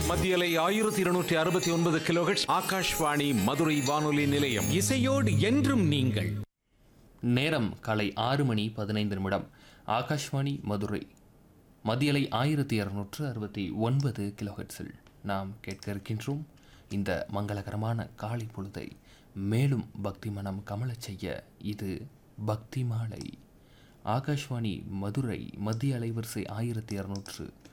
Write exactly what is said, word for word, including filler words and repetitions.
மத்தியலை ஆயிரத்தி இருநூற்றி அறுபத்தி ஒன்பது கிலோஹெர்ட்ஸ் ஆகாஷ்வாணி மதுரை வானொலி நிலையம். இசையோடு என்றும் நீங்கள். நேரம் காலை ஆறு மணி பதினைந்து நிமிடம். ஆகாஷ்வாணி மதுரை மத்தியலை ஆயிரத்தி இருநூற்று அறுபத்தி ஒன்பது கிலோஹெர்ட்ஸில் நாம் கேட்க இருக்கின்றோம். இந்த மங்களகரமான காலை பொழுதை மேலும் பக்தி மனம் கமலச் செய்ய இது பக்தி மாலை. ஆகாஷ்வாணி மதுரை மத்திய அலைவரிசை ஆயிரத்தி இருநூற்று